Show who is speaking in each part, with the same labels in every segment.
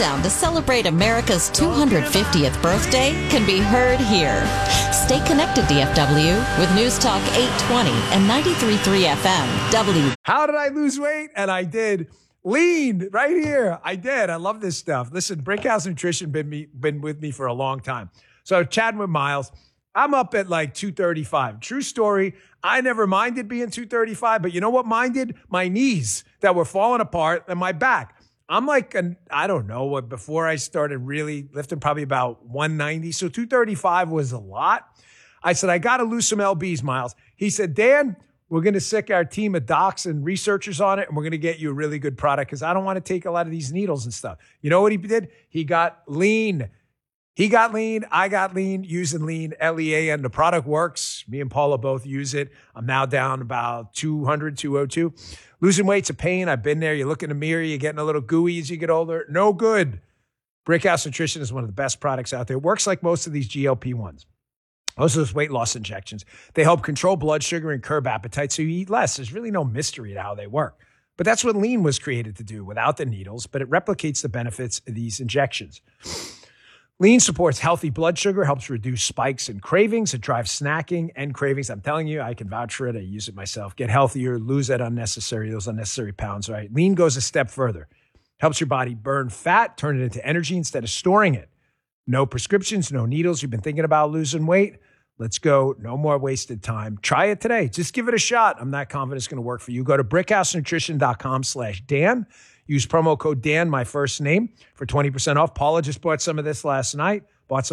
Speaker 1: countdown to celebrate America's 250th birthday can be heard here. Stay connected, DFW, with News Talk 820 and 93.3 FM. W.
Speaker 2: How did I lose weight? And I did. Lean right here. I did. I love this stuff. Listen, Brickhouse Nutrition been with me for a long time. So chatting with Miles, I'm up at like 235. True story. I never minded being 235, but you know what minded? My knees that were falling apart and my back. I'm like, I don't know what, before I started really lifting, probably about 190. So 235 was a lot. I said, I got to lose some LBs, Miles. He said, Dan, we're going to sick our team of docs and researchers on it, and we're going to get you a really good product because I don't want to take a lot of these needles and stuff. You know what he did? He got lean. He got lean. I got lean using lean, LEAN. The product works. Me and Paula both use it. I'm now down about 200, 202. Losing weight's a pain. I've been there. You look in the mirror. You're getting a little gooey as you get older. No good. Brickhouse Nutrition is one of the best products out there. It works like most of these GLP-1s. Most of those weight loss injections, they help control blood sugar and curb appetite so you eat less. There's really no mystery to how they work. But that's what lean was created to do without the needles, but it replicates the benefits of these injections. Lean supports healthy blood sugar, helps reduce spikes and cravings. It drives snacking and cravings. I'm telling you, I can vouch for it. I use it myself. Get healthier, lose those unnecessary pounds, right? Lean goes a step further. Helps your body burn fat, turn it into energy instead of storing it. No prescriptions, no needles. You've been thinking about losing weight? Let's go. No more wasted time. Try it today. Just give it a shot. I'm not confident it's going to work for you. Go to brickhousenutrition.com/Dan. Use promo code Dan, my first name, for 20% off. Paula just bought some of this last night.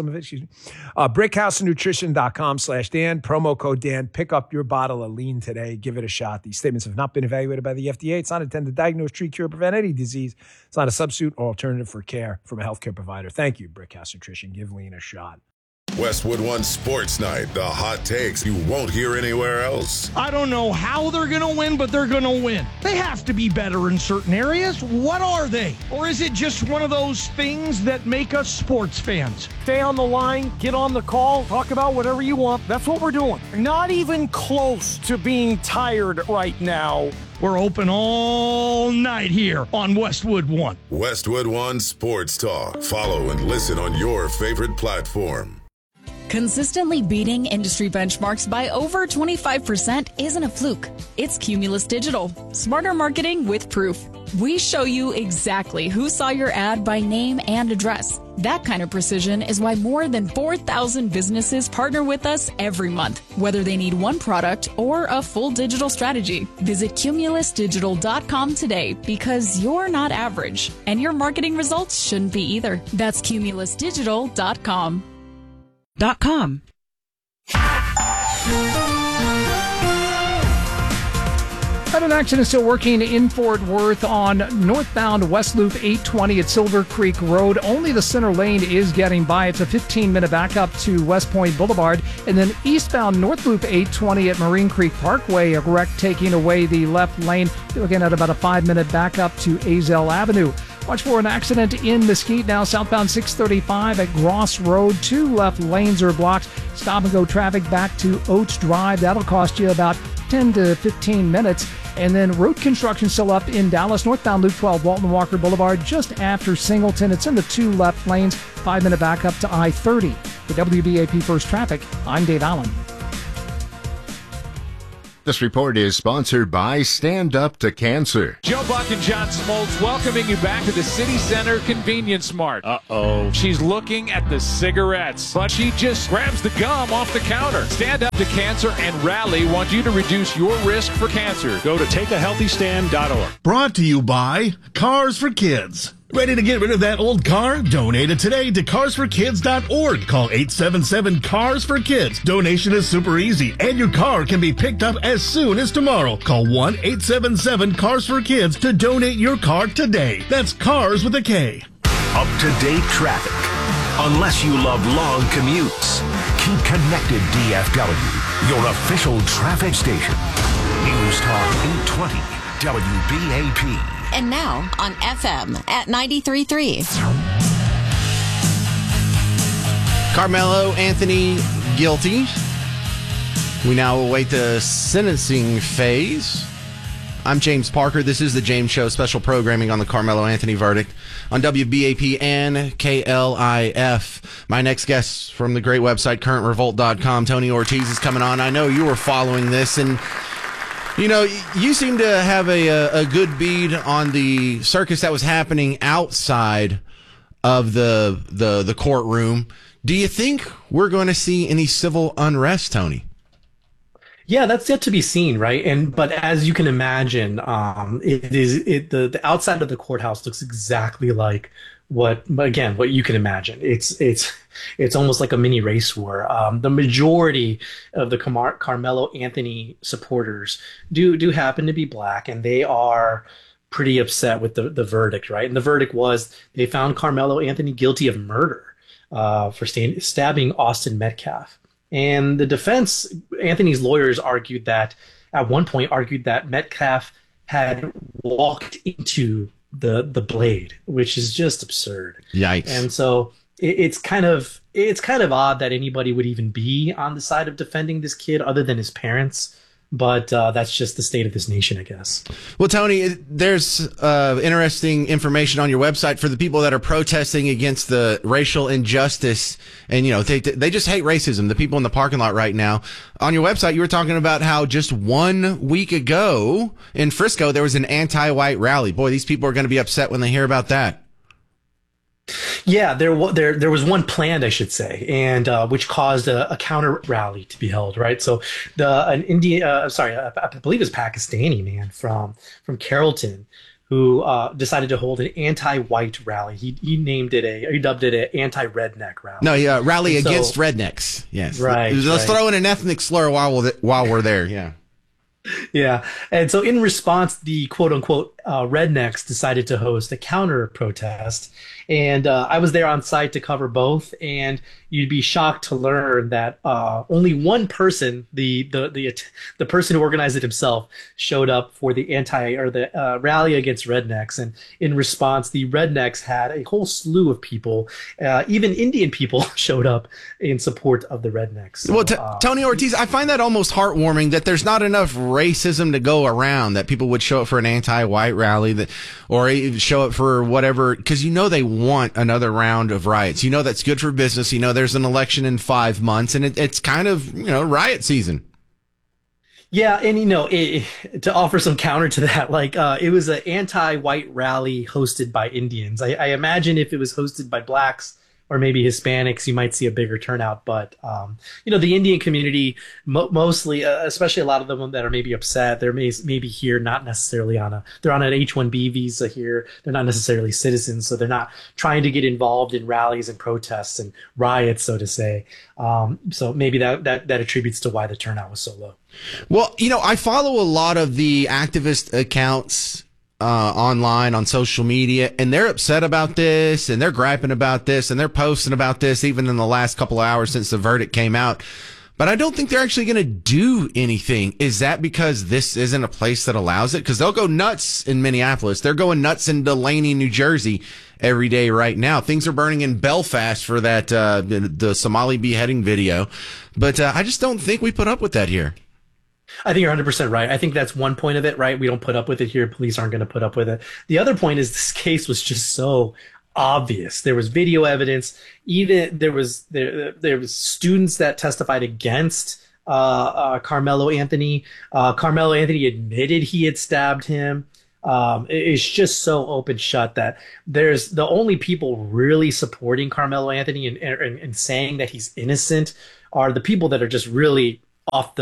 Speaker 2: Brickhousenutrition.com/Dan. Promo code Dan. Pick up your bottle of lean today. Give it a shot. These statements have not been evaluated by the FDA. It's not intended to diagnose, treat, cure, or prevent any disease. It's not a substitute or alternative for care from a healthcare provider. Thank you, Brickhouse Nutrition. Give lean a shot.
Speaker 3: Westwood One Sports Night. The hot takes you won't hear anywhere else.
Speaker 4: I don't know how they're going to win, but they're going to win. They have to be better in certain areas. What are they? Or is it just one of those things that make us sports fans?
Speaker 5: Stay on the line, get on the call, talk about whatever you want. That's what we're doing. Not even close to being tired right now.
Speaker 4: We're open all night here on Westwood One.
Speaker 3: Westwood One Sports Talk. Follow and listen on your favorite platform.
Speaker 6: Consistently beating industry benchmarks by over 25% isn't a fluke. It's Cumulus Digital. Smarter marketing with proof. We show you exactly who saw your ad by name and address. That kind of precision is why more than 4,000 businesses partner with us every month, whether they need one product or a full digital strategy. Visit cumulusdigital.com today because you're not average, and your marketing results shouldn't be either. That's cumulusdigital.com.
Speaker 7: An accident still working in Fort Worth on northbound West Loop 820 at Silver Creek Road. Only the center lane is getting by. It's a 15-minute backup to West Point Boulevard. And then eastbound North Loop 820 at Marine Creek Parkway, a wreck taking away the left lane. Looking at about a 5-minute backup to Azell Avenue. Watch for an accident in Mesquite now, southbound 635 at Gross Road. 2 left lanes are blocked. Stop-and-go traffic back to Oates Drive. That'll cost you about 10 to 15 minutes. And then road construction still up in Dallas, northbound Loop 12, Walton Walker Boulevard, just after Singleton. It's in the 2 left lanes, 5-minute backup to I-30. The WBAP First Traffic, I'm Dave Allen.
Speaker 8: This report is sponsored by Stand Up to Cancer.
Speaker 9: Joe Buck and John Smoltz welcoming you back to the City Center Convenience Mart. Uh-oh. She's looking at the cigarettes, but she just grabs the gum off the counter. Stand Up to Cancer and Rally want you to reduce your risk for cancer. Go to takeahealthystand.org.
Speaker 10: Brought to you by Cars for Kids. Ready to get rid of that old car? Donate it today to carsforkids.org. Call 877-CARS-FOR-KIDS. Donation is super easy, and your car can be picked up as soon as tomorrow. Call 1-877-CARS-FOR-KIDS to donate your car today. That's Cars with a K.
Speaker 11: Up-to-date traffic. Unless you love long commutes, keep connected, DFW, your official traffic station. News Talk 820, WBAP.
Speaker 1: And now on FM at 93.3.
Speaker 12: Carmelo Anthony guilty. We now await the sentencing phase. I'm James Parker. This is The James Show, special programming on the Carmelo Anthony verdict on WBAP and KLIF. My next guest from the great website, currentrevolt.com, Tony Ortiz, is coming on. I know you were following this, and you know, you seem to have a good bead on the circus that was happening outside of the courtroom. Do you think we're going to see any civil unrest, Tony?
Speaker 13: Yeah, that's yet to be seen, right? But as you can imagine, the outside of the courthouse looks exactly like what you can imagine. It's almost like a mini race war. The majority of the Carmelo Anthony supporters do happen to be black, and they are pretty upset with the verdict, right? And the verdict was they found Carmelo Anthony guilty of murder for stabbing Austin Metcalf. And the defense, Anthony's lawyers at one point argued that Metcalf had walked into the blade, which is just absurd.
Speaker 12: Yikes.
Speaker 13: And so it's kind of odd that anybody would even be on the side of defending this kid other than his parents. But that's just the state of this nation, I guess.
Speaker 12: Well, Tony, there's interesting information on your website for the people that are protesting against the racial injustice. And, you know, they just hate racism, the people in the parking lot right now. On your website, you were talking about how just 1 week ago in Frisco, there was an anti-white rally. Boy, these people are going to be upset when they hear about that.
Speaker 13: Yeah, there was one planned, I should say, and which caused a counter rally to be held, right? So I believe it's Pakistani man from Carrollton who decided to hold an anti-white rally. He dubbed it an anti-redneck rally.
Speaker 12: No, yeah, rally against rednecks. Yes,
Speaker 13: right.
Speaker 12: Let's throw in an ethnic slur while we're there. Yeah.
Speaker 13: Yeah. And so in response, the quote unquote rednecks decided to host a counter protest. And I was there on site to cover both. And you'd be shocked to learn that only one person, the person who organized it himself, showed up for the rally against rednecks. And in response, the rednecks had a whole slew of people, even Indian people, showed up in support of the rednecks. So,
Speaker 12: well, Tony Ortiz, I find that almost heartwarming that there's not enough racism to go around, that people would show up for an anti-white rally or show up for whatever, because you know they want another round of riots. You know that's good for business. You know there's an election in 5 months, and it's kind of, you know, riot season.
Speaker 13: Yeah, and you know, to offer some counter to that, like it was an anti-white rally hosted by Indians. I imagine if it was hosted by blacks or maybe Hispanics, you might see a bigger turnout. But, you know, the Indian community, mostly, especially a lot of them that are maybe upset, they're maybe here, not necessarily they're on an H-1B visa here. They're not necessarily citizens, so they're not trying to get involved in rallies and protests and riots, so to say. So maybe that attributes to why the turnout was so low.
Speaker 12: Well, you know, I follow a lot of the activist accounts online on social media, and they're upset about this, and they're griping about this, and they're posting about this even in the last couple of hours since the verdict came out. But I don't think they're actually going to do anything. Is that because this isn't a place that allows it? Because they'll go nuts in Minneapolis. They're going nuts in Delaney, New Jersey every day right now. Things are burning in Belfast for that the Somali beheading video. But I just don't think we put up with that here.
Speaker 13: I think you're 100% right. I think that's one point of it, right? We don't put up with it here. Police aren't going to put up with it. The other point is this case was just so obvious. There was video evidence. Even there was students that testified against Carmelo Anthony. Carmelo Anthony admitted he had stabbed him. It's just so open shut that there's the only people really supporting Carmelo Anthony and saying that he's innocent are the people that are just really off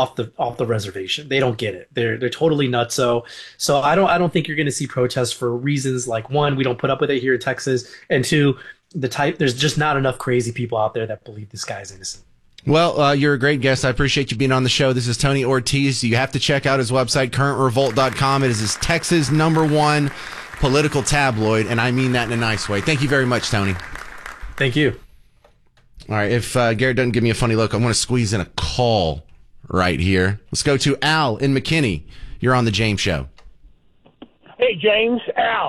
Speaker 13: the reservation. They don't get it. They're totally nuts. So I don't think you're going to see protests for reasons like, one, we don't put up with it here in Texas, and two, there's just not enough crazy people out there that believe this guy's innocent.
Speaker 12: Well, you're a great guest. I appreciate you being on the show. This is Tony Ortiz. You have to check out his website, currentrevolt.com. It is his Texas #1 political tabloid, and I mean that in a nice way. Thank you very much, Tony.
Speaker 13: Thank you.
Speaker 12: All right, if Garrett doesn't give me a funny look, I'm going to squeeze in a call right here. Let's go to Al in McKinney. You're on the James Show.
Speaker 14: Hey, James, Al.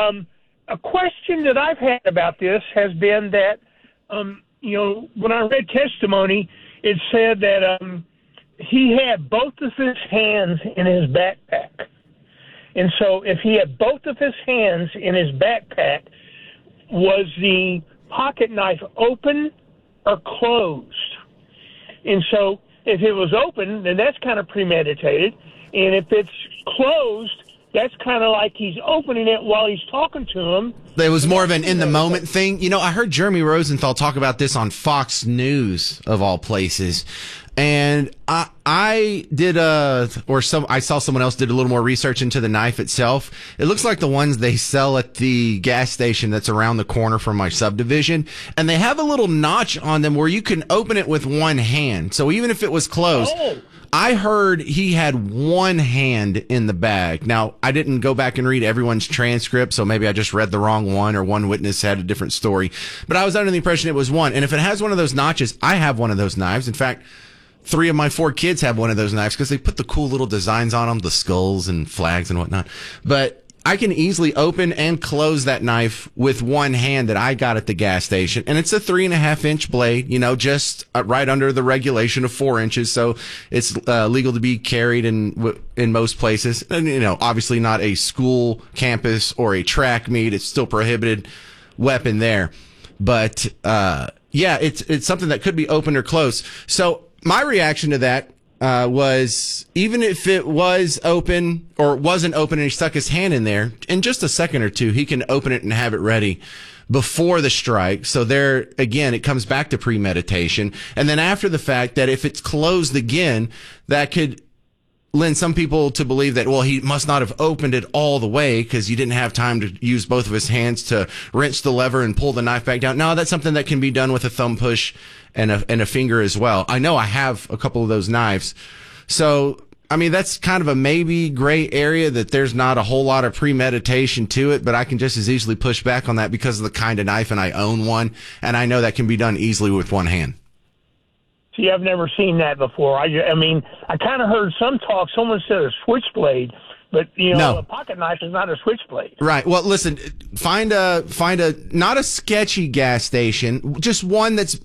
Speaker 14: A question that I've had about this has been that, you know, when I read testimony, it said that he had both of his hands in his backpack. And so if he had both of his hands in his backpack, was the pocket knife open or closed? And so if it was open, then that's kind of premeditated. And if it's closed, that's kind of like he's opening it while he's talking to him.
Speaker 12: It was more of an in-the-moment thing. You know, I heard Jeremy Rosenthal talk about this on Fox News, of all places. And I saw someone else did a little more research into the knife itself. It looks like the ones they sell at the gas station that's around the corner from my subdivision. And they have a little notch on them where you can open it with one hand. So even if it was closed, I heard he had one hand in the bag. Now, I didn't go back and read everyone's transcript, so maybe I just read the wrong one or one witness had a different story. But I was under the impression it was one. And if it has one of those notches, I have one of those knives. In fact, 3 of my 4 kids have one of those knives because they put the cool little designs on them, the skulls and flags and whatnot. But I can easily open and close that knife with one hand that I got at the gas station. And it's a 3.5-inch blade, you know, just right under the regulation of 4 inches. So it's legal to be carried in most places. And, you know, obviously not a school campus or a track meet. It's still prohibited weapon there. But, yeah, it's something that could be open or closed. So my reaction to that was, even if it was open or wasn't open and he stuck his hand in there, in just a second or two, he can open it and have it ready before the strike. So there, again, it comes back to premeditation. And then after the fact, that if it's closed again, that could lend some people to believe that, well, he must not have opened it all the way because he didn't have time to use both of his hands to wrench the lever and pull the knife back down. No, that's something that can be done with a thumb push and a finger as well. I know I have a couple of those knives. So, I mean, that's kind of a maybe gray area, that there's not a whole lot of premeditation to it, but I can just as easily push back on that because of the kind of knife, and I own one, and I know that can be done easily with one hand.
Speaker 14: See, I've never seen that before. I mean, I kind of heard some talk. Someone said a switchblade, but you know, a pocket knife is not a switchblade.
Speaker 12: Right. Well, listen, find a not a sketchy gas station, just one that's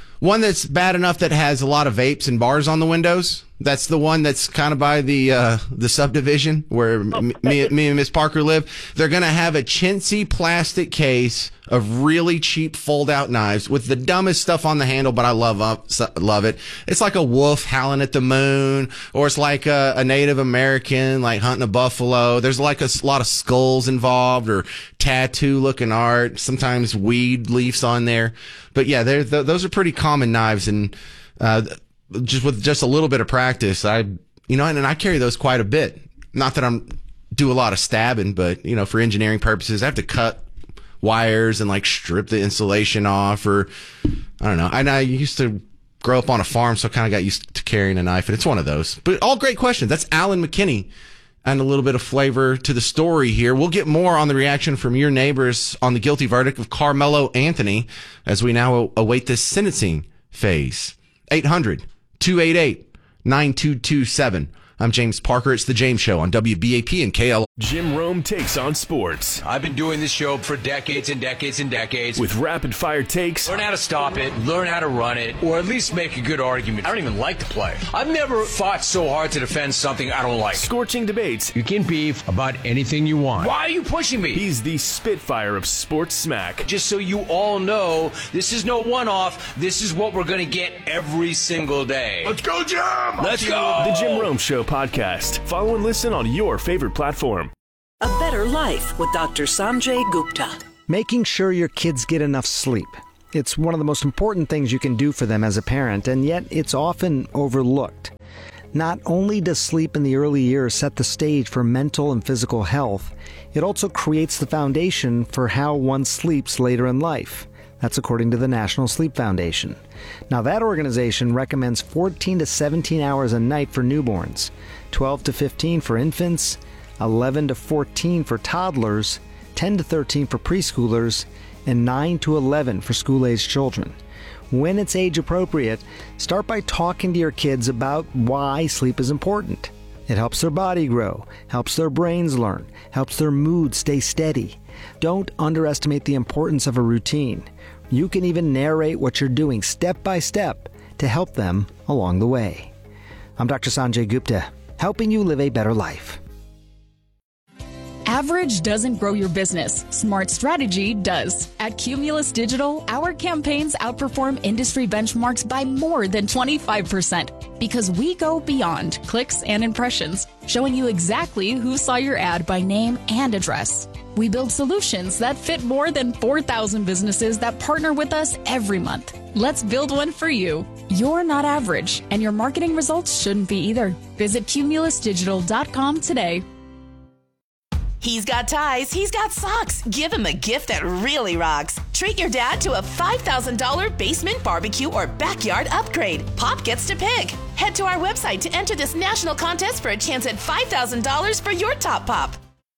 Speaker 12: bad enough that has a lot of vapes and bars on the windows. That's the one that's kind of by the subdivision where me and Miss Parker live. They're going to have a chintzy plastic case of really cheap fold-out knives with the dumbest stuff on the handle, but I love it. It's like a wolf howling at the moon, or it's like a Native American like hunting a buffalo. There's like a lot of skulls involved, or tattoo-looking art, sometimes weed leaves on there. But yeah, those are pretty common knives, and just with just a little bit of practice, and I carry those quite a bit. Not that I'm do a lot of stabbing, but you know, for engineering purposes, I have to cut wires and like strip the insulation off, or I don't know. I used to grow up on a farm, so I kind of got used to carrying a knife, and it's one of those. But all great questions. That's Alan McKinney, and a little bit of flavor to the story here. We'll get more on the reaction from your neighbors on the guilty verdict of Carmelo Anthony as we now await this sentencing phase. 800-288-9227. I'm James Parker. It's The James Show on WBAP and KL.
Speaker 15: Jim Rome takes on sports.
Speaker 16: I've been doing this show for decades and decades and decades.
Speaker 15: With rapid-fire takes.
Speaker 16: Learn how to stop it, learn how to run it, or at least make a good argument. I don't even like the play. I've never fought so hard to defend something I don't like.
Speaker 15: Scorching debates.
Speaker 16: You can beef about anything you want. Why are you pushing me?
Speaker 15: He's the Spitfire of sports smack.
Speaker 16: Just so you all know, this is no one-off. This is what we're going to get every single day.
Speaker 15: Let's go, Jim!
Speaker 16: Let's go!
Speaker 15: The Jim Rome Show podcast. Follow and listen on your favorite platform.
Speaker 17: A Better Life with Dr. Sanjay Gupta.
Speaker 18: Making sure your kids get enough sleep. It's one of the most important things you can do for them as a parent, and yet it's often overlooked. Not only does sleep in the early years set the stage for mental and physical health, it also creates the foundation for how one sleeps later in life. That's according to the National Sleep Foundation. Now, that organization recommends 14 to 17 hours a night for newborns, 12 to 15 for infants, 11 to 14 for toddlers, 10 to 13 for preschoolers, and 9 to 11 for school-aged children. When it's age appropriate, start by talking to your kids about why sleep is important. It helps their body grow, helps their brains learn, helps their mood stay steady. Don't underestimate the importance of a routine. You can even narrate what you're doing step by step to help them along the way. I'm Dr. Sanjay Gupta, helping you live a better life.
Speaker 6: Average doesn't grow your business. Smart strategy does. At Cumulus Digital, our campaigns outperform industry benchmarks by more than 25% because we go beyond clicks and impressions, showing you exactly who saw your ad by name and address. We build solutions that fit more than 4,000 businesses that partner with us every month. Let's build one for you. You're not average, and your marketing results shouldn't be either. Visit cumulusdigital.com today.
Speaker 19: He's got ties, he's got socks. Give him a gift that really rocks. Treat your dad to a $5,000 basement barbecue or backyard upgrade. Pop gets to pick. Head to our website to enter this national contest for a chance at $5,000 for your top pop.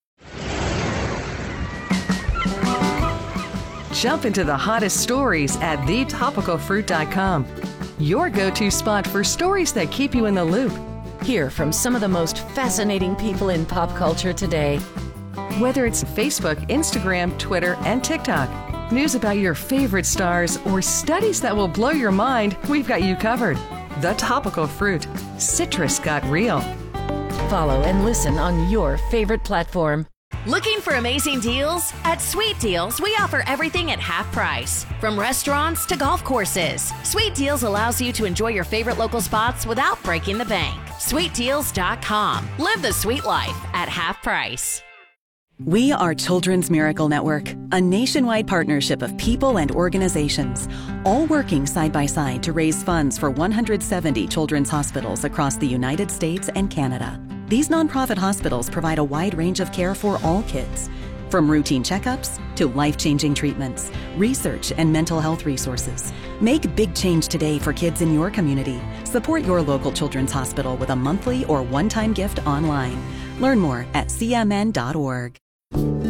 Speaker 20: Jump into the hottest stories at thetopicalfruit.com. Your go-to spot for stories that keep you in the loop.
Speaker 21: Hear from some of the most fascinating people in pop culture today.
Speaker 20: Whether it's Facebook, Instagram, Twitter, and TikTok, news about your favorite stars, or studies that will blow your mind, we've got you covered. The Topical Fruit. Citrus got real.
Speaker 21: Follow and listen on your favorite platform.
Speaker 22: Looking for amazing deals? At Sweet Deals, we offer everything at half price. From restaurants to golf courses, Sweet Deals allows you to enjoy your favorite local spots without breaking the bank. SweetDeals.com. Live the sweet life at half price.
Speaker 23: We are Children's Miracle Network, a nationwide partnership of people and organizations, all working side by side to raise funds for 170 children's hospitals across the United States and Canada. These nonprofit hospitals provide a wide range of care for all kids, from routine checkups to life-changing treatments, research, and mental health resources. Make big change today for kids in your community. Support your local children's hospital with a monthly or one-time gift online. Learn more at cmn.org.